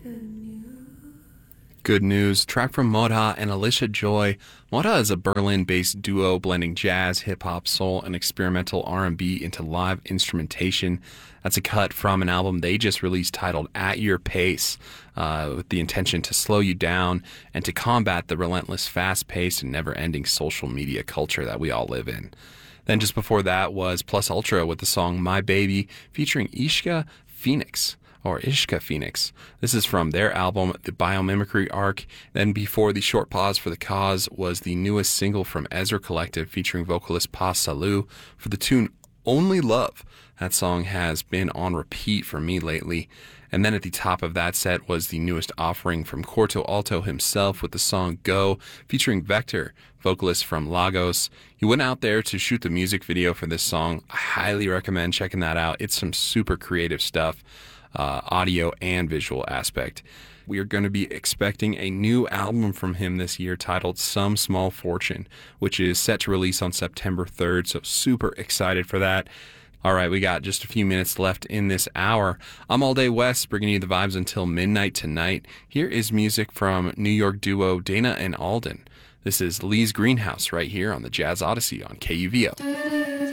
Good News, track from Modha and Alicia Joy. Modha is a Berlin-based duo blending jazz, hip-hop, soul, and experimental R&B into live instrumentation. That's a cut from an album they just released titled At Your Pace, with the intention to slow you down and to combat the relentless, fast-paced, and never-ending social media culture that we all live in. Then just before that was Plus Ultra with the song My Baby featuring Ishka Phoenix. This is from their album, The Biomimicry Arc. Then before the short pause for the cause was the newest single from Ezra Collective featuring vocalist Pa Salou for the tune Only Love. That song has been on repeat for me lately. And then at the top of that set was the newest offering from Corto Alto himself with the song Go, featuring Vector, vocalist from Lagos. He went out there to shoot the music video for this song. I highly recommend checking that out. It's some super creative stuff. Audio and visual aspect. We are going to be expecting a new album from him this year titled Some Small Fortune, which is set to release on September 3rd, so super excited for that. All right, we got just a few minutes left in this hour. I'm All Day West, bringing you the vibes until midnight tonight. Here is music from New York duo Dana and Alden. This is Lee's Greenhouse right here on the Jazz Odyssey on KUVO.